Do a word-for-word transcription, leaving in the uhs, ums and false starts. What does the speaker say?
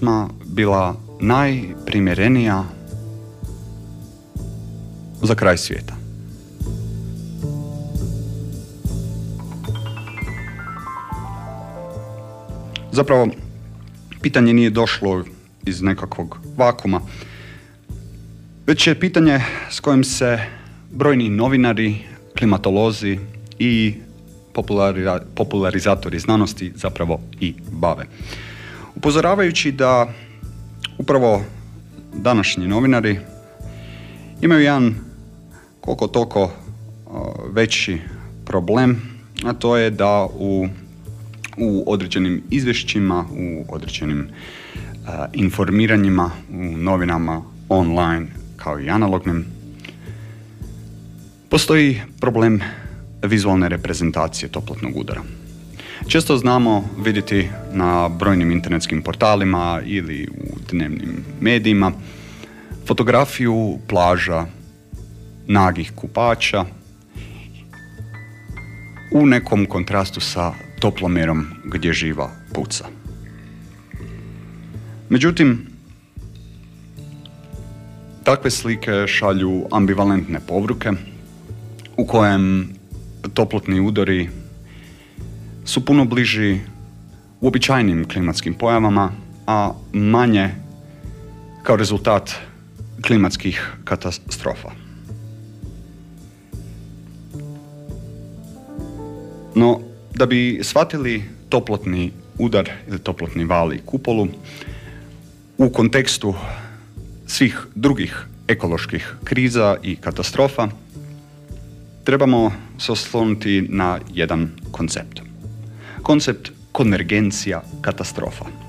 pjesma bila najprimjerenija za kraj svijeta. Zapravo, pitanje nije došlo iz nekakvog vakuma, već je pitanje s kojim se brojni novinari, klimatolozi i populari- popularizatori znanosti zapravo i bave. Upozoravajući da upravo današnji novinari imaju jedan koliko toliko uh, veći problem, a to je da u, u određenim izvješćima, u određenim uh, informiranjima, u novinama online kao i analognim, postoji problem vizualne reprezentacije toplotnog udara. Često znamo vidjeti na brojnim internetskim portalima ili u dnevnim medijima fotografiju plaža nagih kupača u nekom kontrastu sa toplomerom gdje živa puca. Međutim, takve slike šalju ambivalentne poruke u kojem toplotni udari su puno bliži uobičajenim klimatskim pojavama, a manje kao rezultat klimatskih katastrofa. No, da bi shvatili toplotni udar ili toplotni val i kupolu u kontekstu svih drugih ekoloških kriza i katastrofa, trebamo se osloniti na jedan koncept. Koncept konvergencija katastrofa.